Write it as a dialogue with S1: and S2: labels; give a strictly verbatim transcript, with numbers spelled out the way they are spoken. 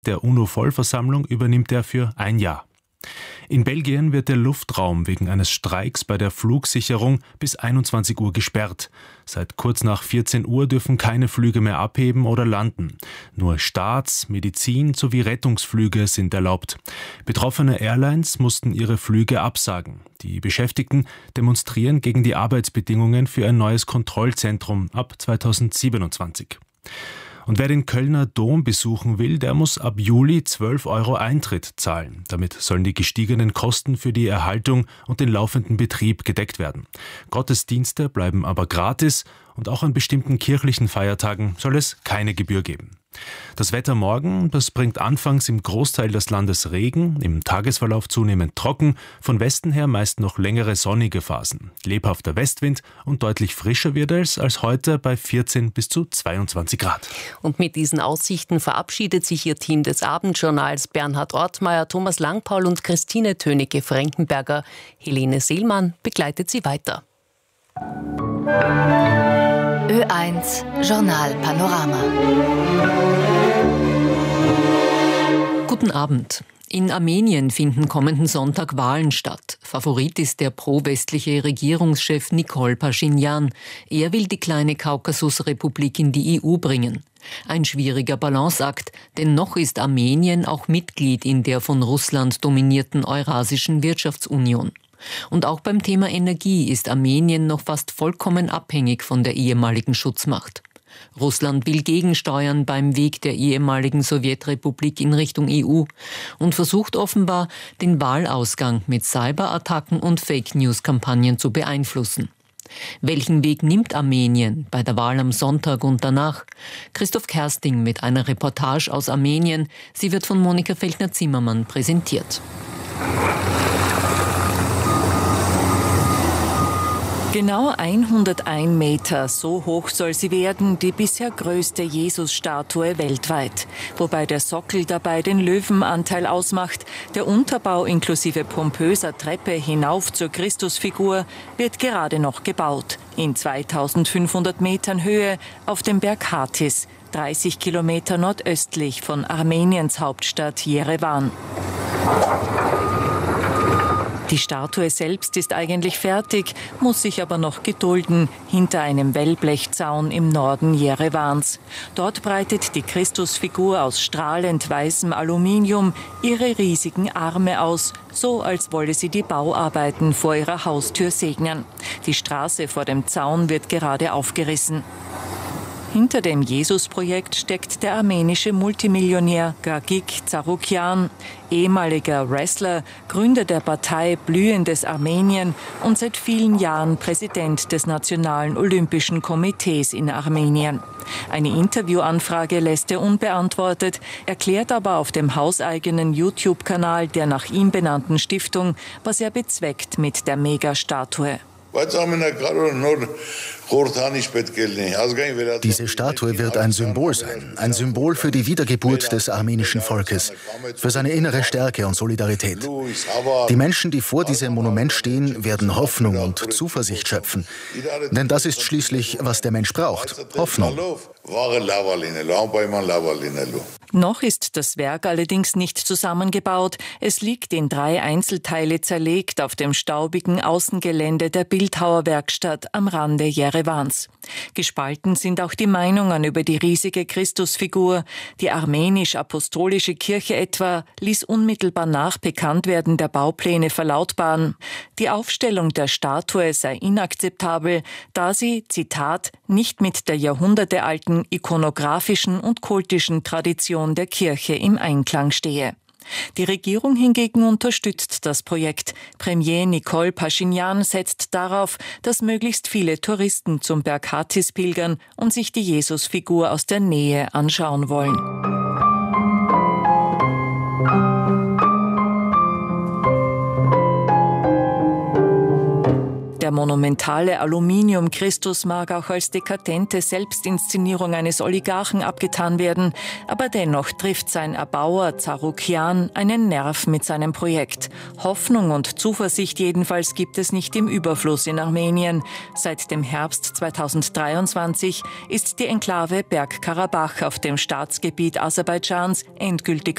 S1: der UNO-Vollversammlung übernimmt er für ein Jahr. In Belgien wird der Luftraum wegen eines Streiks bei der Flugsicherung bis einundzwanzig Uhr gesperrt. Seit kurz nach vierzehn Uhr dürfen keine Flüge mehr abheben oder landen. Nur Staats-, Medizin- sowie Rettungsflüge sind erlaubt. Betroffene Airlines mussten ihre Flüge absagen. Die Beschäftigten demonstrieren gegen die Arbeitsbedingungen für ein neues Kontrollzentrum ab zweitausendsiebenundzwanzig. Und wer den Kölner Dom besuchen will, der muss ab Juli zwölf Euro Eintritt zahlen. Damit sollen die gestiegenen Kosten für die Erhaltung und den laufenden Betrieb gedeckt werden. Gottesdienste bleiben aber gratis und auch an bestimmten kirchlichen Feiertagen soll es keine Gebühr geben. Das Wetter morgen, das bringt anfangs im Großteil des Landes Regen, im Tagesverlauf zunehmend trocken, von Westen her meist noch längere sonnige Phasen. Lebhafter Westwind und deutlich frischer wird es als heute bei vierzehn bis zu zweiundzwanzig Grad.
S2: Und mit diesen Aussichten verabschiedet sich Ihr Team des Abendjournals Bernhard Ortmeier, Thomas Langpaul und Christine Tönecke-Frankenberger. Helene Seelmann begleitet Sie weiter.
S3: Ö eins Journal Panorama.
S4: Guten Abend. In Armenien finden kommenden Sonntag Wahlen statt. Favorit ist der pro-westliche Regierungschef Nikol Paschinjan. Er will die kleine Kaukasusrepublik in die E U bringen. Ein schwieriger Balanceakt, denn noch ist Armenien auch Mitglied in der von Russland dominierten Eurasischen Wirtschaftsunion. Und auch beim Thema Energie ist Armenien noch fast vollkommen abhängig von der ehemaligen Schutzmacht. Russland will gegensteuern beim Weg der ehemaligen Sowjetrepublik in Richtung E U und versucht offenbar, den Wahlausgang mit Cyberattacken und Fake-News-Kampagnen zu beeinflussen. Welchen Weg nimmt Armenien bei der Wahl am Sonntag und danach? Christoph Kersting mit einer Reportage aus Armenien. Sie wird von Monika Feldner-Zimmermann präsentiert.
S5: Genau hunderteins Meter, so hoch soll sie werden, die bisher größte Jesus-Statue weltweit. Wobei der Sockel dabei den Löwenanteil ausmacht. Der Unterbau inklusive pompöser Treppe hinauf zur Christusfigur wird gerade noch gebaut. In zweitausendfünfhundert Metern Höhe auf dem Berg Hatis, dreißig Kilometer nordöstlich von Armeniens Hauptstadt Jerewan. Die Statue selbst ist eigentlich fertig, muss sich aber noch gedulden, hinter einem Wellblechzaun im Norden Jerewans. Dort breitet die Christusfigur aus strahlend weißem Aluminium ihre riesigen Arme aus, so als wolle sie die Bauarbeiten vor ihrer Haustür segnen. Die Straße vor dem Zaun wird gerade aufgerissen. Hinter dem Jesus-Projekt steckt der armenische Multimillionär Gagik Tsarukyan, ehemaliger Wrestler, Gründer der Partei Blühendes Armenien und seit vielen Jahren Präsident des Nationalen Olympischen Komitees in Armenien. Eine Interviewanfrage lässt er unbeantwortet, erklärt aber auf dem hauseigenen YouTube-Kanal der nach ihm benannten Stiftung, was er bezweckt mit der Megastatue.
S6: Diese Statue wird ein Symbol sein, ein Symbol für die Wiedergeburt des armenischen Volkes, für seine innere Stärke und Solidarität. Die Menschen, die vor diesem Monument stehen, werden Hoffnung und Zuversicht schöpfen. Denn das ist schließlich, was der Mensch braucht, Hoffnung.
S5: Noch ist das Werk allerdings nicht zusammengebaut. Es liegt in drei Einzelteile zerlegt auf dem staubigen Außengelände der Bildhauerwerkstatt am Rande Jerewans. Gespalten sind auch die Meinungen über die riesige Christusfigur. Die armenisch-apostolische Kirche etwa ließ unmittelbar nach Bekanntwerden der Baupläne verlautbaren, die Aufstellung der Statue sei inakzeptabel, da sie, Zitat, nicht mit der jahrhundertealten ikonografischen und kultischen Tradition der Kirche im Einklang stehe. Die Regierung hingegen unterstützt das Projekt. Premier Nikol Paschinjan setzt darauf, dass möglichst viele Touristen zum Berg Hatis pilgern und sich die Jesusfigur aus der Nähe anschauen wollen. Der monumentale Aluminium-Christus mag auch als dekadente Selbstinszenierung eines Oligarchen abgetan werden, aber dennoch trifft sein Erbauer Tsarukyan einen Nerv mit seinem Projekt. Hoffnung und Zuversicht jedenfalls gibt es nicht im Überfluss in Armenien. Seit dem Herbst zweitausenddreiundzwanzig ist die Enklave Bergkarabach auf dem Staatsgebiet Aserbaidschans endgültig